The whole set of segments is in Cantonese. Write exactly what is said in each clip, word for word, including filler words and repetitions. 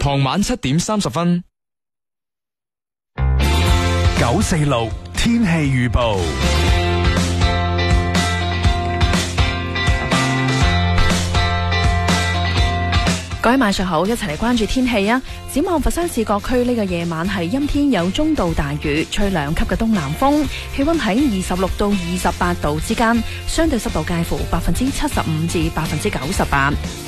傍晚七點三十分。 九四六天氣預報。 各位晚上好，一齊嚟關注天氣啊！展望佛山市各區呢個夜晚係陰天有中到大雨，吹兩級嘅東南風，氣溫喺二十六到二十八度之間，相對濕度介乎百分之七十五至百分之九十八。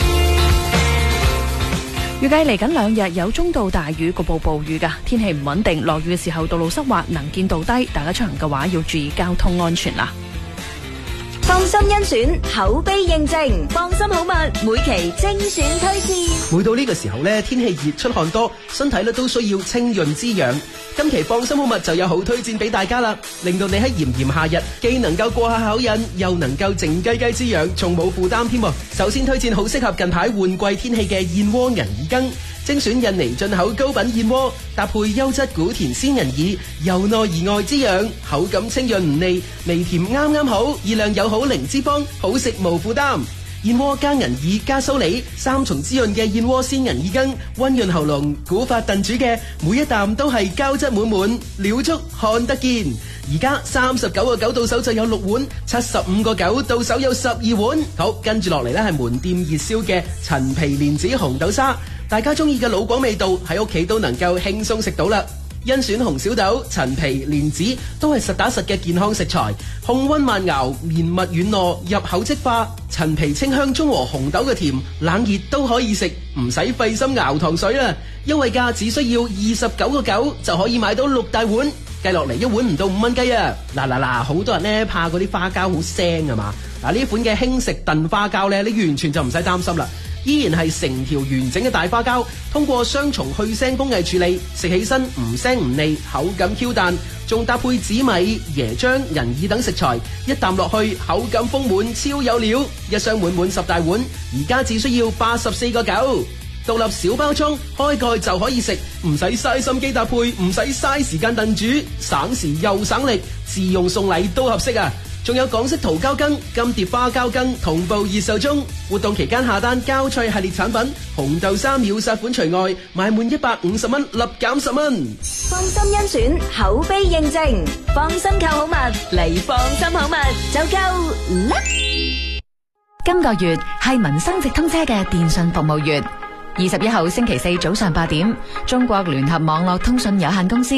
預計嚟緊兩日有中到大雨，局部暴雨㗎，天氣唔穩定，落雨嘅時候道路濕滑，能見度低，大家出行嘅話要注意交通安全啦。 放心甄選，口碑認證，放心好物，每期精選推薦。 每到呢個時候呢，天氣熱出汗多，身體咧都需要清潤滋養。今期放心好物就有好推薦俾大家啦，令到你喺炎炎夏日既能夠過下口癮，又能夠靜雞雞滋養，仲冇負擔添。首先推薦好適合近排換季天氣嘅燕窩銀耳羹，精選印尼進口高品燕窩，搭配優質古田鮮銀耳，由內而外滋養，口感清潤唔膩，微甜啱啱好，熱量又好，零脂肪，好食無負擔。燕窩加銀耳加蘇梨，三重滋潤嘅燕窩鮮銀耳羹，溫潤喉嚨，古法燉煮嘅每一啖都係膠質滿滿，料足看得見。而家三十九個九到手就有六碗，七十五個九到手有十二碗。好，跟住落嚟呢係門店熱銷嘅陳皮蓮子紅豆沙，大家中意嘅老廣味道喺屋企都能夠輕鬆食到啦。甄選紅小豆、陳皮、蓮子都係實打實嘅健康食材，控溫慢熬，綿密軟糯，入口即化。陳皮清香中和紅豆嘅甜，冷熱都可以食，唔使費心熬糖水啦。優惠價只需要二十九個九就可以買到六大碗，計落嚟一碗唔到五蚊雞啊！嗱嗱嗱，好多人呢怕嗰啲花膠好腥啊嘛，嗱呢款嘅輕食燉花膠呢，你完全就唔使擔心啦。依然係成條完整嘅大花膠，通過雙重去腥工藝處理，食起身唔腥唔膩，口感 Q 彈，仲搭配紫米、椰漿、銀耳等食材，一啖落去口感豐滿，超有料。一箱滿滿十大碗，而家只需要八十四個九，獨立小包裝，開蓋就可以食，唔使嘥心機搭配，唔使嘥時間燉煮，省時又省力，自用送禮都合適啊！仲有港式桃膠羹、金蝶花膠羹同步熱售中，活動期間下單膠脆系列產品，紅豆沙秒殺款除外，買滿一百五十蚊立減十蚊。 放心甄選，口碑認證，放心購好物嚟，放心好物就夠啦。 今個月係民生直通車嘅電信服務月，二十一號星期四早上八點，中國聯合網絡通訊有限公司